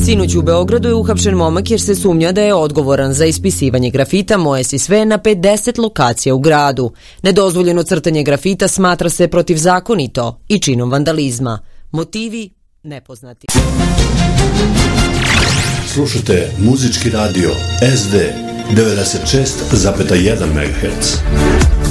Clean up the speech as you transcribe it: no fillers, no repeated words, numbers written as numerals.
Sinoć u Beogradu je uhapšen momak jer se sumnja da je odgovoran za ispisivanje grafita Moje si sve na 50 lokacija u gradu. Nedozvoljeno crtanje grafita smatra se protivzakonito i činom vandalizma. Motivi nepoznati. Slušajte muzički radio SD 96,1 MHz.